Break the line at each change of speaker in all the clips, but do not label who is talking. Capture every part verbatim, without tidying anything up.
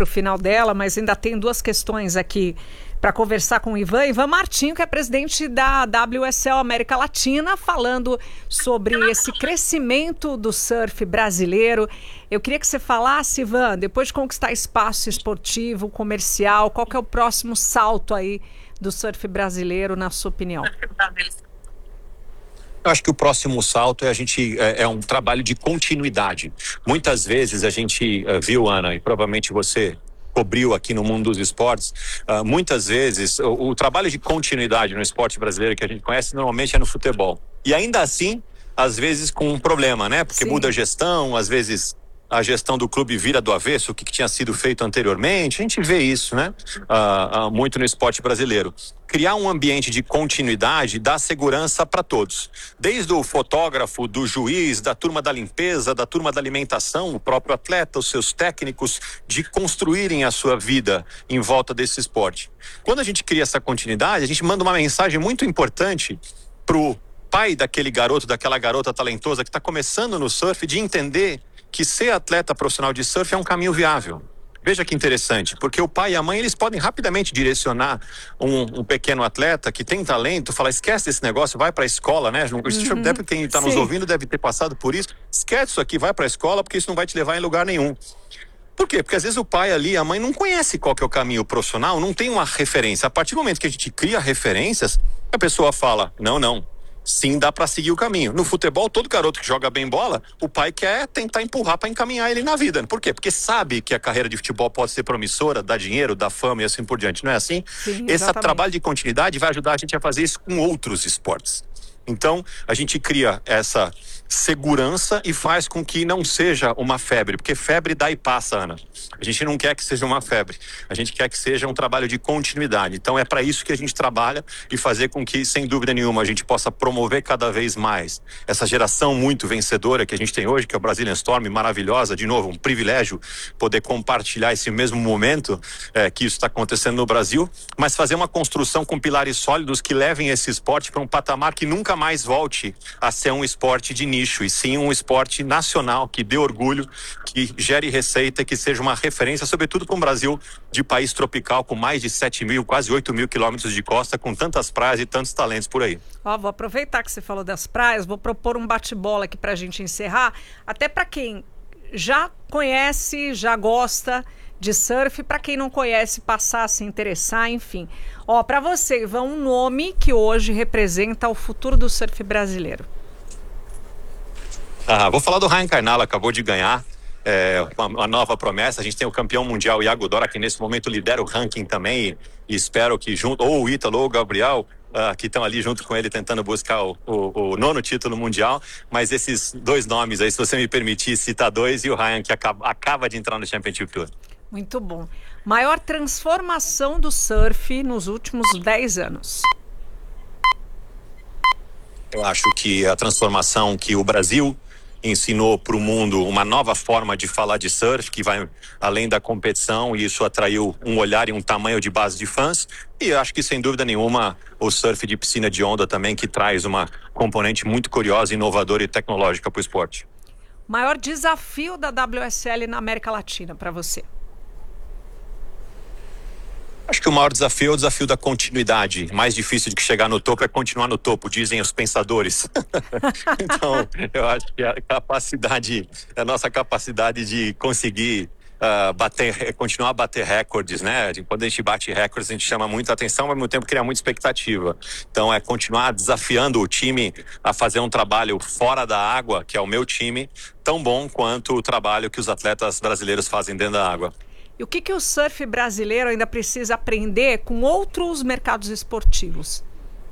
para o final dela, mas ainda tem duas questões aqui para conversar com o Ivan. Ivan Martinho, que é presidente da W S L América Latina, falando sobre esse crescimento do surf brasileiro. Eu queria que você falasse, Ivan, depois de conquistar espaço esportivo, comercial, qual que é o próximo salto aí do surf brasileiro, na sua opinião?
Eu acho que o próximo salto é a gente é, é um trabalho de continuidade. Muitas vezes a gente uh, viu, Ana, e provavelmente você cobriu aqui no mundo dos esportes, uh, muitas vezes o, o trabalho de continuidade no esporte brasileiro que a gente conhece normalmente é no futebol. E ainda assim, às vezes com um problema, né? Porque Sim. muda a gestão, às vezes a gestão do clube vira do avesso, o que, que tinha sido feito anteriormente. A gente vê isso, né? Uh, uh, muito no esporte brasileiro. Criar um ambiente de continuidade dá segurança para todos. Desde o fotógrafo, do juiz, da turma da limpeza, da turma da alimentação, o próprio atleta, os seus técnicos, de construírem a sua vida em volta desse esporte. Quando a gente cria essa continuidade, a gente manda uma mensagem muito importante pro pai daquele garoto, daquela garota talentosa que está começando no surf, de entender que ser atleta profissional de surf é um caminho viável. Veja que interessante, porque o pai e a mãe, eles podem rapidamente direcionar um, um pequeno atleta que tem talento, falar, esquece desse negócio, vai para a escola, né? Uhum. Deve, quem está nos ouvindo deve ter passado por isso. Esquece isso aqui, vai para a escola, porque isso não vai te levar em lugar nenhum. Por quê? Porque às vezes o pai ali, a mãe não conhece qual que é o caminho profissional, não tem uma referência. A partir do momento que a gente cria referências, a pessoa fala, não, não. Sim, dá para seguir o caminho. No futebol, todo garoto que joga bem bola, o pai quer tentar empurrar para encaminhar ele na vida. Por quê? Porque sabe que a carreira de futebol pode ser promissora, dá dinheiro, dá fama e assim por diante. Não é assim?
Sim,
esse trabalho de continuidade vai ajudar a gente a fazer isso com outros esportes. Então, a gente cria essa segurança e faz com que não seja uma febre, porque febre dá e passa, Ana. A gente não quer que seja uma febre, a gente quer que seja um trabalho de continuidade. Então é para isso que a gente trabalha e fazer com que, sem dúvida nenhuma, a gente possa promover cada vez mais essa geração muito vencedora que a gente tem hoje, que é o Brazilian Storm, maravilhosa, de novo, um privilégio poder compartilhar esse mesmo momento é, que isso está acontecendo no Brasil, mas fazer uma construção com pilares sólidos que levem esse esporte para um patamar que nunca mais volte a ser um esporte de nicho, e sim um esporte nacional, que dê orgulho, que gere receita e que seja uma referência, sobretudo para um Brasil de país tropical com mais de sete mil, quase oito mil quilômetros de costa, com tantas praias e tantos talentos por aí.
Ó, vou aproveitar que você falou das praias, vou propor um bate-bola aqui para a gente encerrar, até para quem já conhece, já gosta de surf, para quem não conhece, passar a se interessar, enfim. Ó, para você, Ivan, um nome que hoje representa o futuro do surf brasileiro.
Ah, vou falar do Ryan Karnala, acabou de ganhar é, uma, uma nova promessa. A gente tem o campeão mundial Iago Dora, que nesse momento lidera o ranking também, e, e espero que junto, ou o Ítalo ou o Gabriel, uh, que estão ali junto com ele tentando buscar o, o, o nono título mundial, mas esses dois nomes aí, se você me permitir citar dois, e o Ryan, que acaba, acaba de entrar no Championship Tour.
Muito bom. Maior transformação do surf nos últimos dez anos.
Eu acho que a transformação que o Brasil ensinou para o mundo, uma nova forma de falar de surf, que vai além da competição, e isso atraiu um olhar e um tamanho de base de fãs. E eu acho que, sem dúvida nenhuma, o surf de piscina de onda também, que traz uma componente muito curiosa, inovadora e tecnológica para o esporte.
Maior desafio da W S L na América Latina para você?
Acho que o maior desafio é o desafio da continuidade. Mais difícil do que chegar no topo é continuar no topo, dizem os pensadores. Então, eu acho que a capacidade, a nossa capacidade de conseguir uh, bater, continuar a bater recordes, né? Quando a gente bate recordes, a gente chama muita atenção, mas ao mesmo tempo cria muita expectativa. Então, é continuar desafiando o time a fazer um trabalho fora da água, que é o meu time, tão bom quanto o trabalho que os atletas brasileiros fazem dentro da água.
E o que, que o surf brasileiro ainda precisa aprender com outros mercados esportivos?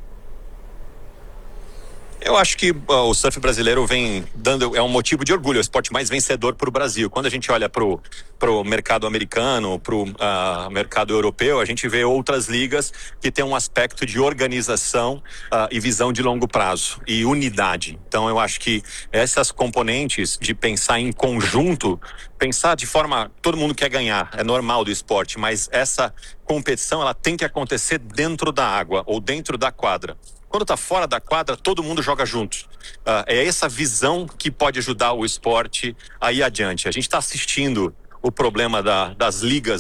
Eu acho que uh, o surf brasileiro vem dando, é um motivo de orgulho, é o esporte mais vencedor para o Brasil. Quando a gente olha para o mercado americano, para o uh, mercado europeu, a gente vê outras ligas que têm um aspecto de organização uh, e visão de longo prazo e unidade. Então eu acho que essas componentes de pensar em conjunto, pensar de forma, todo mundo quer ganhar, é normal do esporte, mas essa competição ela tem que acontecer dentro da água ou dentro da quadra. Quando está fora da quadra, todo mundo joga junto. Uh, é essa visão que pode ajudar o esporte a ir adiante. A gente está assistindo o problema da, das ligas